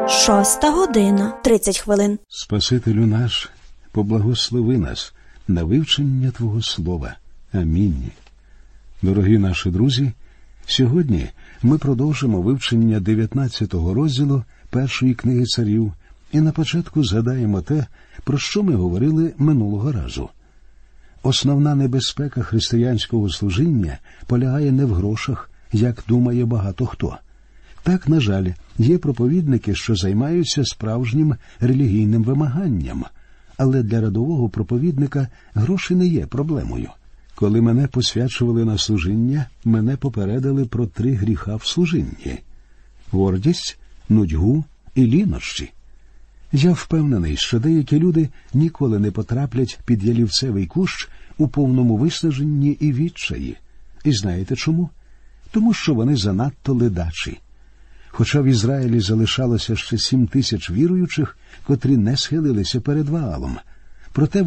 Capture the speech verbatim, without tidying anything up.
Шоста година, тридцять хвилин. Спасителю наш, поблагослови нас на вивчення Твого Слова. Амінь. Дорогі наші друзі, сьогодні ми продовжимо вивчення дев'ятнадцятого розділу першої книги царів і на початку згадаємо те, про що ми говорили минулого разу. Основна небезпека християнського служіння полягає не в грошах, як думає багато хто. Так, на жаль, є проповідники, що займаються справжнім релігійним вимаганням. Але для рядового проповідника гроші не є проблемою. Коли мене посвячували на служіння, мене попередили про три гріха в служінні – гордість, нудьгу і лінощі. Я впевнений, що деякі люди ніколи не потраплять під ялівцевий кущ у повному виснаженні і відчаї. І знаєте чому? Тому що вони занадто ледачі. Хоча в Ізраїлі залишалося ще сім тисяч віруючих, котрі не схилилися перед Ваалом. Проте